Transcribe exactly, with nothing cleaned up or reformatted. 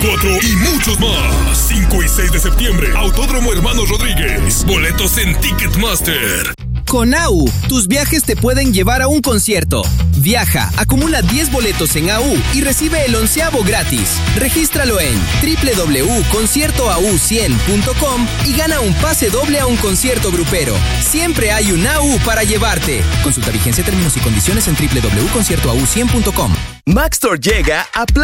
cuatro y muchos más. cinco y seis de septiembre, Autódromo Hermanos Rodríguez. Boletos en Ticketmaster. Con A U, tus viajes te pueden llevar a un concierto. Viaja, acumula diez boletos en A U y recibe el onceavo gratis. Regístralo en doble u doble u doble u punto concierto a u cien punto com y gana un pase doble a un concierto grupero. Siempre hay un A U para llevarte. Consulta vigencia, términos y condiciones en doble u doble u doble u punto concierto a u cien punto com. Maxtor llega a